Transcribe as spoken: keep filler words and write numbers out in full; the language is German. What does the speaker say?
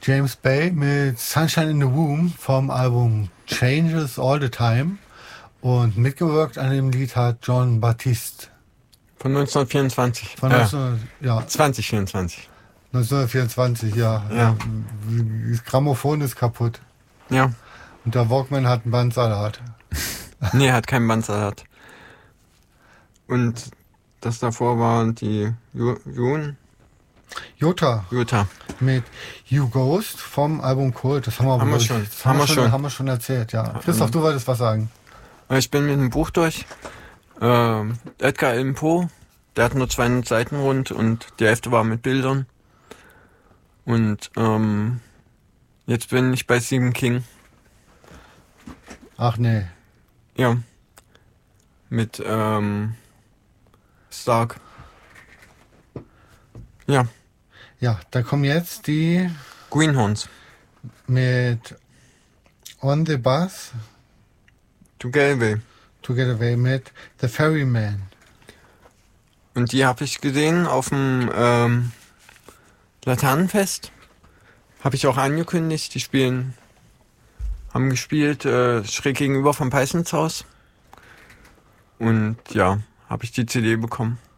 James Bay mit Sunshine in the Womb vom Album Changes All the Time. Und mitgewirkt an dem Lied hat Jon Batiste. Von neunzehnhundertvierundzwanzig. Von äh, neunzehn, ja. zwanzig vierundzwanzig. neunzehnhundertvierundzwanzig, ja. Ja. Das Grammophon ist kaputt. Ja. Und der Walkman hat einen Bandsalat. Nee, hat keinen Bandsalat. Und das davor war die Jun. Jota. Jota. Mit You Ghost vom Album Kult. Das haben wir, haben wir ich, schon. Das haben, wir schon, haben wir schon erzählt, ja. Christoph, du wolltest was sagen. Ich bin mit dem Buch durch. Äh, Edgar Allan Poe, der hat nur zweihundert Seiten rund und die Hälfte war mit Bildern. Und ähm, jetzt bin ich bei Stephen King. Ach nee. Ja. Mit ähm, Stark. Ja. Ja, da kommen jetzt die Greenhorns. Mit On the Bus To Get Away. To Get Away mit The Ferryman. Und die habe ich gesehen auf dem ähm, Laternenfest. Habe ich auch angekündigt. Die spielen, haben gespielt äh, schräg gegenüber vom Peissnitzhaus. Und ja, habe ich die C D bekommen.